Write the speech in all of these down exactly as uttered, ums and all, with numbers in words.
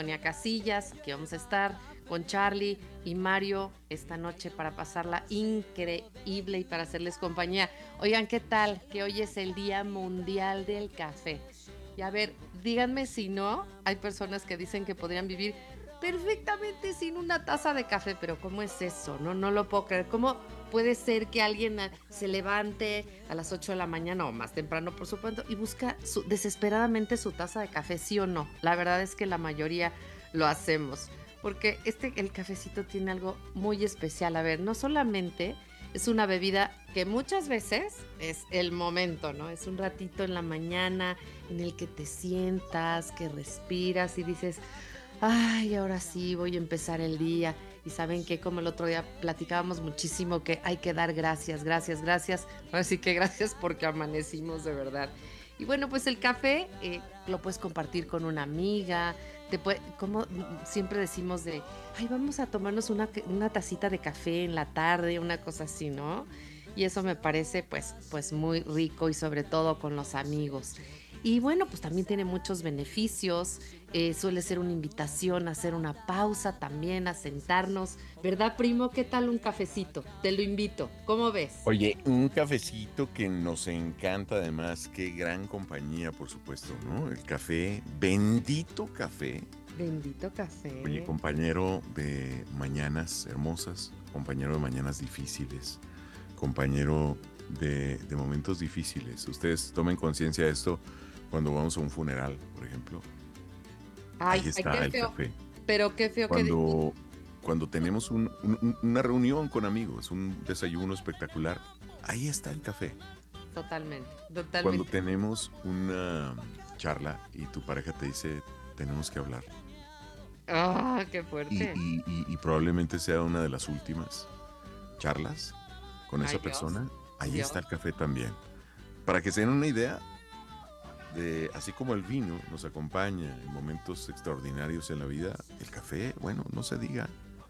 Sonia Casillas, aquí vamos a estar con Charlie y Mario esta noche para pasarla increíble y para hacerles compañía. Oigan, ¿qué tal? Que hoy es el Día Mundial del Café. Y a ver, díganme si no, hay personas que dicen que podrían vivir perfectamente sin una taza de café, pero ¿cómo es eso? No, no lo puedo creer. ¿Cómo puede ser que alguien a- se levante a las ocho de la mañana o más temprano, por supuesto, y busca su- desesperadamente su taza de café, sí o no? La verdad es que la mayoría lo hacemos, porque este, el cafecito tiene algo muy especial. A ver, no solamente es una bebida que muchas veces es el momento, ¿no? Es un ratito en la mañana en el que te sientas, que respiras y dices, ay, ahora sí voy a empezar el día. Y saben que como el otro día platicábamos muchísimo que hay que dar gracias, gracias, gracias. Así que gracias porque amanecimos de verdad. Y bueno, pues el café eh, lo puedes compartir con una amiga. Te puede, como siempre decimos de, ay, vamos a tomarnos una, una tacita de café en la tarde, una cosa así, ¿no? Y eso me parece pues, pues muy rico y sobre todo con los amigos. Y bueno, pues también tiene muchos beneficios. Eh, suele ser una invitación a hacer una pausa también, a sentarnos. ¿Verdad, primo? ¿Qué tal un cafecito? Te lo invito. ¿Cómo ves? Oye, un cafecito que nos encanta además, qué gran compañía, por supuesto, ¿no? El café, bendito café. Bendito Oye, café. compañero de mañanas hermosas, compañero de mañanas difíciles, compañero de, de momentos difíciles. Ustedes tomen conciencia de esto cuando vamos a un funeral, por ejemplo. Ay, Ahí ay, está qué el feo. café. Pero qué feo que... Cuando, cuando tenemos un- un- una reunión con amigos, un desayuno espectacular, ahí está el café. Totalmente, Cuando totalmente. tenemos una charla y tu pareja te dice, tenemos que hablar, Ah, qué y, fuerte. y- y- y probablemente sea una de las últimas charlas con Ay, esa Dios, persona, ahí está Dios. el café también. Para que se den una idea de, así como el vino nos acompaña en momentos extraordinarios en la vida, el café, bueno, no se diga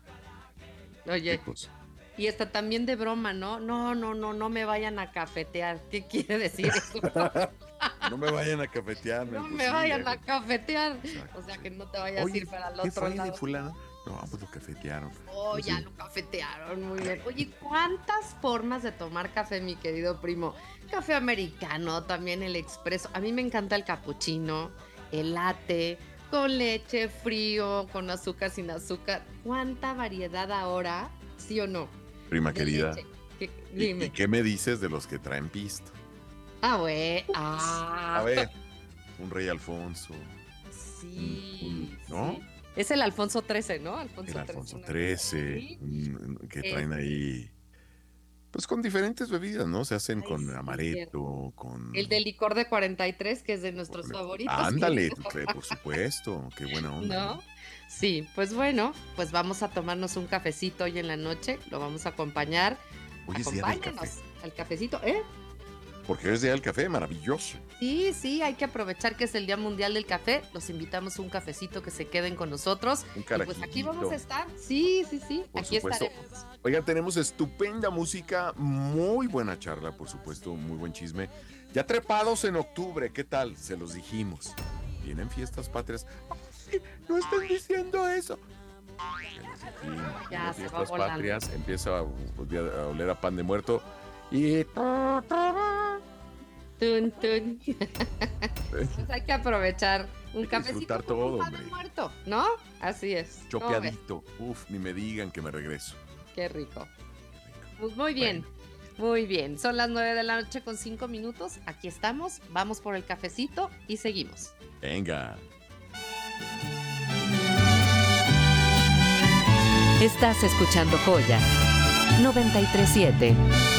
qué Oye, cosa. y está también de broma, ¿no? No, no, no, no me vayan a cafetear. ¿Qué quiere decir eso? No me vayan a cafetearme, No pues me sí, vayan lejos. a cafetear. O Exacto, sea, sí. que no te vayas a ir Oye, para el ¿qué otro fue de lado. fulano? No, pues lo cafetearon. Oh, Pues ya sí. lo cafetearon, muy bien. Oye, ¿cuántas formas de tomar café, mi querido primo? Café americano, también el expreso. A mí me encanta el capuchino, el latte, con leche, frío, con azúcar, sin azúcar. ¿Cuánta variedad ahora? ¿Sí o no? Prima De querida, leche. ¿Qué- ¿y, y Dime. qué me dices de los que traen pisto? Ah, güey. A Ah, ver, un Rey Alfonso, un, un- sí, ¿no? sí. Es el Alfonso trece, ¿no? El Alfonso trece, Alfonso una cosa trece, así. un- un- que traen Este, ahí, pues con diferentes bebidas, ¿no? Se hacen ay, con sí, cierto. amaretto, El de con... licor de cuarenta y tres, que es de nuestros favoritos, Ándale, querido. cl- por supuesto, qué buena onda, ¿no? ¿No? Sí, pues bueno, pues vamos a tomarnos un cafecito hoy en la noche, lo vamos a acompañar. Hoy es día del café, Acompáñenos al cafecito, ¿eh? porque hoy es día del café, maravilloso. Sí, sí, hay que aprovechar que es el Día Mundial del Café. Los invitamos a un cafecito que se queden con nosotros. Un Y pues aquí vamos a carajillito, estar. Sí, sí, sí, por aquí supuesto. estaremos. Oigan, tenemos estupenda música, muy buena charla, por supuesto, muy buen chisme. Ya trepados en octubre, ¿qué tal? Se los dijimos. Vienen fiestas patrias. ¡Ay, no están diciendo eso! Se los dijimos. Ya Vienen se va fiestas volando. patrias, empieza a, a oler a pan de muerto y... Tun, tun. Pues hay que aprovechar un Hay que cafecito disfrutar con un todo, pan de hombre. muerto, ¿no? Así es. ¿Cómo ves? Chopeadito. Uf, ni me digan que me regreso. Qué rico. Qué rico. Pues muy bien, Bueno, muy bien. Son las nueve de la noche con cinco minutos. Aquí estamos. Vamos por el cafecito y seguimos. venga. Estás escuchando Joya noventa y tres punto siete.